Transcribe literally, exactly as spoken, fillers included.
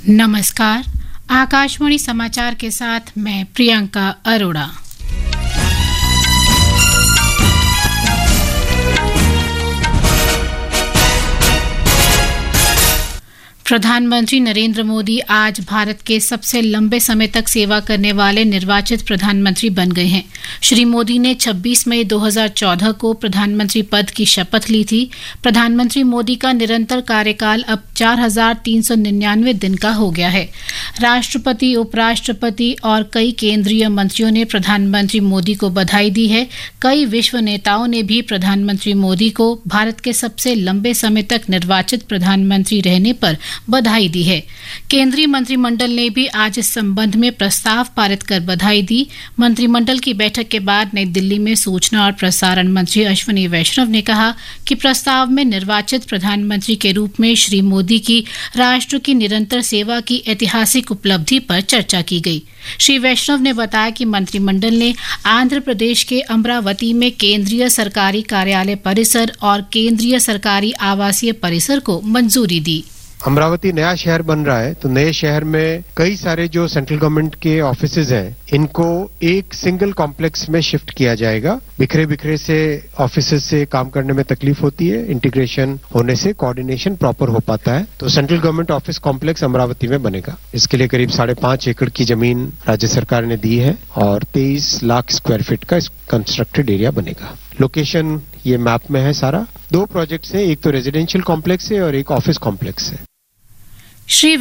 नमस्कार, आकाशवाणी समाचार के साथ मैं प्रियंका अरोड़ा। प्रधानमंत्री नरेंद्र मोदी आज भारत के सबसे लंबे समय तक सेवा करने वाले निर्वाचित प्रधानमंत्री बन गए हैं। श्री मोदी ने छब्बीस मई दो हज़ार चौदह को प्रधानमंत्री पद की शपथ ली थी। प्रधानमंत्री मोदी का निरंतर कार्यकाल अब चार हजार तीन सौ निन्यानवे दिन का हो गया है। राष्ट्रपति, उपराष्ट्रपति और कई केंद्रीय मंत्रियों ने प्रधानमंत्री मोदी को बधाई दी है। कई विश्व नेताओं ने भी प्रधानमंत्री मोदी को भारत के सबसे लंबे समय तक निर्वाचित प्रधानमंत्री रहने पर बधाई दी है। केंद्रीय मंत्रिमंडल ने भी आज इस संबंध में प्रस्ताव पारित कर बधाई दी। मंत्रिमंडल की बैठक के बाद नई दिल्ली में सूचना और प्रसारण मंत्री अश्विनी वैष्णव ने कहा कि प्रस्ताव में निर्वाचित प्रधानमंत्री के रूप में श्री मोदी की राष्ट्र की निरंतर सेवा की ऐतिहासिक उपलब्धि पर चर्चा की गई। श्री वैष्णव ने बताया कि मंत्रिमंडल ने आंध्र प्रदेश के अमरावती में केंद्रीय सरकारी कार्यालय परिसर और केंद्रीय सरकारी आवासीय परिसर को मंजूरी दी। अमरावती नया शहर बन रहा है, तो नए शहर में कई सारे जो सेंट्रल गवर्नमेंट के ऑफिसेज हैं, इनको एक सिंगल कॉम्प्लेक्स में शिफ्ट किया जाएगा। बिखरे बिखरे से ऑफिसेज से काम करने में तकलीफ होती है, इंटीग्रेशन होने से कोऑर्डिनेशन प्रॉपर हो पाता है। तो central government office complex Amravati में बनेगा। इसके लिए करीब साढ़े पांच एकड़ की जमीन राज्य सरकार ने दी है और तेईस लाख स्क्वायर फीट का कंस्ट्रक्टेड एरिया बनेगा। लोकेशन ये मैप में है सारा। दो प्रोजेक्ट्स हैं, एक तो रेजिडेंशियल कॉम्प्लेक्स है और एक ऑफिस कॉम्प्लेक्स है। श्री